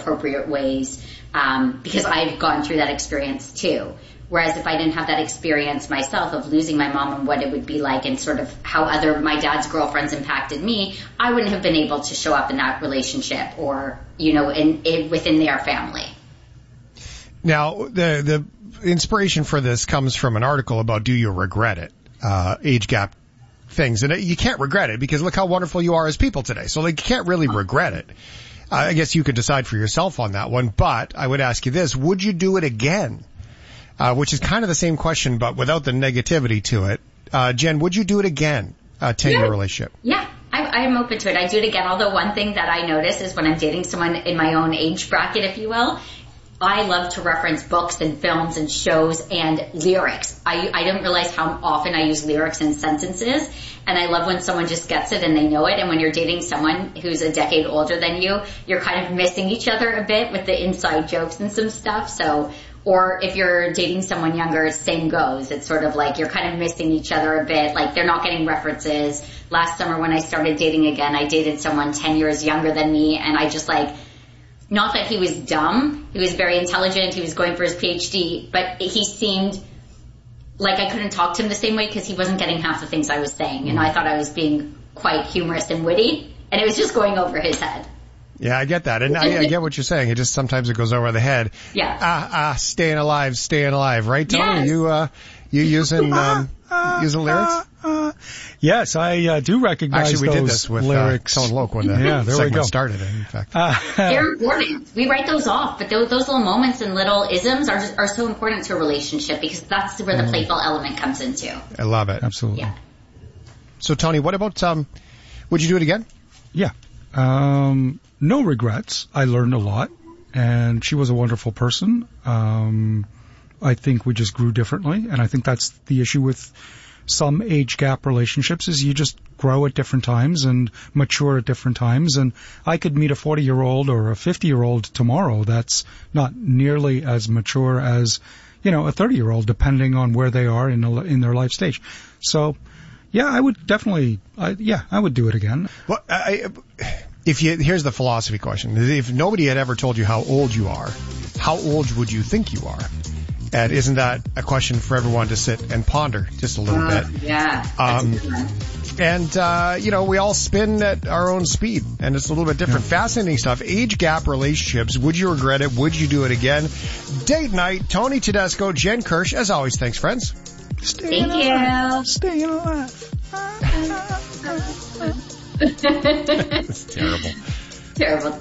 appropriate ways, because I've gone through that experience too. Whereas if I didn't have that experience myself of losing my mom and what it would be like and sort of how my dad's girlfriends impacted me, I wouldn't have been able to show up in that relationship or, within their family. Now, the inspiration for this comes from an article about Do You Regret It? Age gap things. And you can't regret it because look how wonderful you are as people today. So you can't really regret it. I guess you could decide for yourself on that one. But I would ask you this, would you do it again? Which is kind of the same question, but without the negativity to it. Jen, would you do it again, 10-year relationship? Yeah, I'm open to it. I do it again. Although one thing that I notice is when I'm dating someone in my own age bracket, if you will, I love to reference books and films and shows and lyrics. I didn't realize how often I use lyrics in sentences. And I love when someone just gets it and they know it. And when you're dating someone who's a decade older than you, you're kind of missing each other a bit with the inside jokes and some stuff. Or if you're dating someone younger, same goes. It's sort of like you're kind of missing each other a bit. Like they're not getting references. Last summer when I started dating again, I dated someone 10 years younger than me. And I just not that he was dumb. He was very intelligent. He was going for his PhD. But he seemed like I couldn't talk to him the same way because he wasn't getting half the things I was saying. And I thought I was being quite humorous and witty. And it was just going over his head. Yeah, I get that. And I get what you're saying. It just sometimes it goes over the head. Yeah. Staying alive, right, Tony? Yes. You using lyrics? Yes, I do recognize Actually, we those did this with lyrics. Tone Loc when the segment started, in fact. They're important. We write those off, but those little moments and little isms are so important to a relationship because that's where the playful element comes into. I love it. Absolutely. Yeah. So, Tony, what about, would you do it again? Yeah. No regrets. I learned a lot, and she was a wonderful person. I think we just grew differently, and I think that's the issue with some age gap relationships is you just grow at different times and mature at different times. And I could meet a 40-year-old or a 50-year-old tomorrow that's not nearly as mature as, a 30-year-old, depending on where they are in their life stage. So, yeah, I would definitely, I would do it again. Well, here's the philosophy question. If nobody had ever told you how old you are, how old would you think you are? And isn't that a question for everyone to sit and ponder just a little bit? Yeah. And, we all spin at our own speed, and it's a little bit different. Yeah. Fascinating stuff. Age gap relationships. Would you regret it? Would you do it again? Date night. Tony Tedesco, Jen Kirsch. As always, thanks, friends. Thank you. Staying alive. It's terrible. Terrible.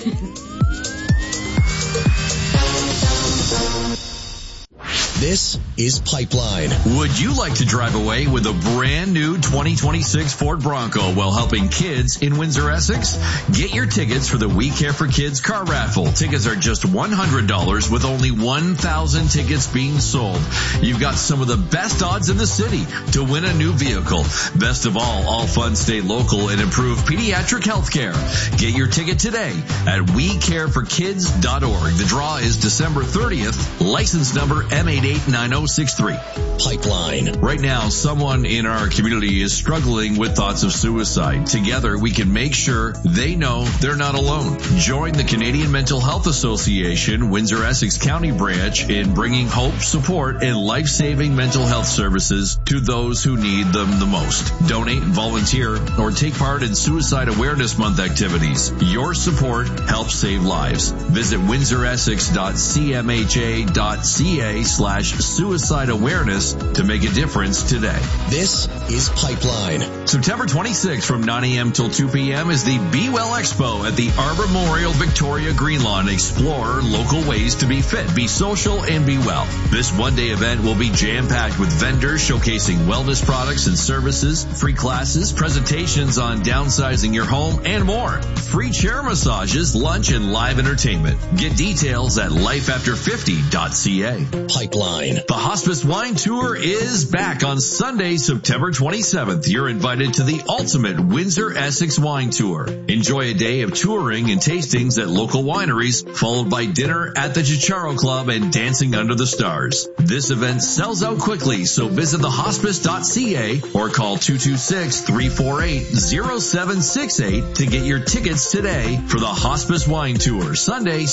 This is Pipeline. Would you like to drive away with a brand new 2026 Ford Bronco while helping kids in Windsor, Essex? Get your tickets for the We Care for Kids car raffle. Tickets are just $100 with only 1,000 tickets being sold. You've got some of the best odds in the city to win a new vehicle. Best of all funds stay local and improve pediatric health care. Get your ticket today at WeCareForKids.org. The draw is December 30th. License number M889063. Pipeline. Right now, someone in our community is struggling with thoughts of suicide. Together, we can make sure they know they're not alone. Join the Canadian Mental Health Association, Windsor Essex County branch, in bringing hope, support, and life-saving mental health services to those who need them the most. Donate, volunteer, or take part in Suicide Awareness Month activities. Your support helps save lives. Visit windsoressex.cmha.ca/suicide awareness to make a difference today. This is Pipeline. September 26th from 9 a.m. till 2 p.m. is the Be Well Expo at the Arbor Memorial Victoria Greenlawn. Explore local ways to be fit, be social, and be well. This one-day event will be jam-packed with vendors showcasing wellness products and services, free classes, presentations on downsizing your home, and more. Free chair massages, lunch, and live entertainment. Get details at lifeafter50.ca. Pipeline. The Hospice Wine Tour is back on Sunday, September 27th. You're invited to the ultimate Windsor Essex Wine Tour. Enjoy a day of touring and tastings at local wineries, followed by dinner at the Chicharo Club and dancing under the stars. This event sells out quickly, so visit thehospice.ca or call 226-348-0768 to get your tickets today for the Hospice Wine Tour, Sunday,